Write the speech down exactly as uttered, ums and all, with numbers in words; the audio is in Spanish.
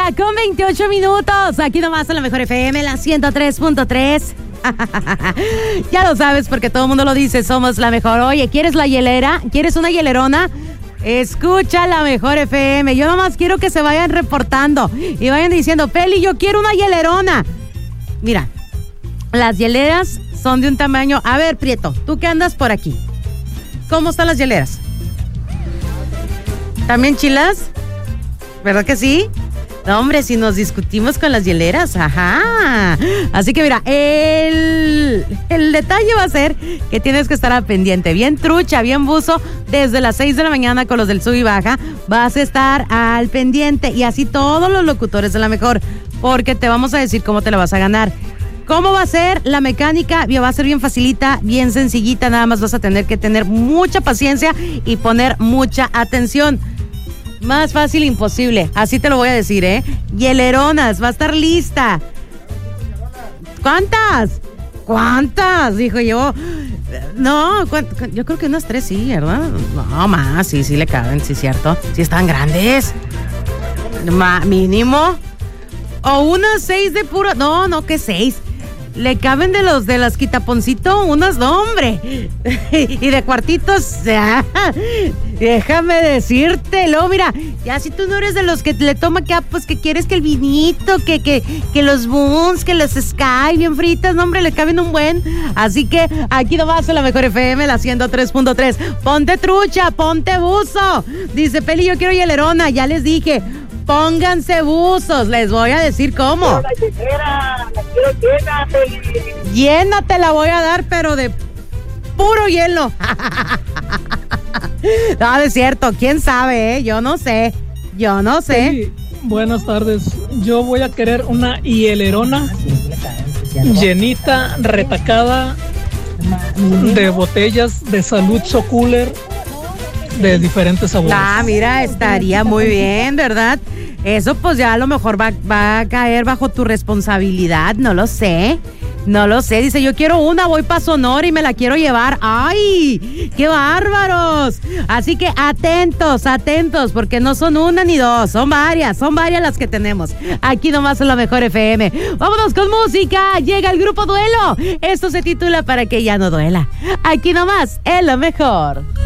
con veintiocho minutos. Aquí nomás en la Mejor F M, la ciento tres punto tres. Ya lo sabes porque todo el mundo lo dice, somos la mejor. Oye, ¿quieres la hielera? ¿Quieres una hielerona? Escucha la Mejor F M. Yo nomás quiero que se vayan reportando y vayan diciendo, Peli, yo quiero una hielerona. Mira, las hieleras son de un tamaño... A ver, Prieto, tú que andas por aquí, ¿cómo están las hieleras? ¿También chilas? ¿Verdad que sí? No, hombre, si nos discutimos con las hieleras, ajá. Así que mira, el, el detalle va a ser que tienes que estar al pendiente. Bien trucha, bien buzo, desde las seis de la mañana con los del sub y baja. Vas a estar al pendiente y así todos los locutores de la mejor, porque te vamos a decir cómo te la vas a ganar. ¿Cómo va a ser la mecánica? Va a ser bien facilita, bien sencillita. Nada más vas a tener que tener mucha paciencia y poner mucha atención. Más fácil imposible, así te lo voy a decir, ¿eh? Hieleronas, va a estar lista. ¿Cuántas? ¿Cuántas? Dijo yo. No, yo creo que unas tres sí, ¿verdad? No, más, sí, sí le caben, sí, cierto. Sí están grandes. Ma, mínimo. O unas seis de puro... No, no, que seis. Le caben de los de las quitaponcito, unas, no, hombre. Y de cuartitos, ya, déjame decírtelo, mira, ya si tú no eres de los que le toma que, pues que quieres que el vinito, que, que, que los buns, que los Sky bien fritas, no, hombre, le caben un buen. Así que aquí nomás en la Mejor F M, la ciento tres punto tres. Ponte trucha, ponte buzo. Dice Peli, yo quiero hielerona, ya les dije. Pónganse buzos, les voy a decir cómo. La hielera, la quiero llena, Peli. Llena te la voy a dar, pero de puro hielo. No, es cierto, quién sabe, ¿eh? Yo no sé, yo no sé. Sí, buenas tardes, yo voy a querer una hielerona llenita, retacada de botellas de Salud Cooler de diferentes sabores. Ah, mira, estaría muy bien, ¿verdad? Eso pues ya a lo mejor va, va a caer bajo tu responsabilidad, no lo sé, no lo sé. Dice, yo quiero una, voy para Sonora y me la quiero llevar. ¡Ay! ¡Qué bárbaros! Así que atentos, atentos, porque no son una ni dos, son varias, son varias las que tenemos. Aquí nomás en la Mejor F M. Vámonos con música, llega el grupo Duelo. Esto se titula Para que ya no duela. Aquí nomás en la Mejor.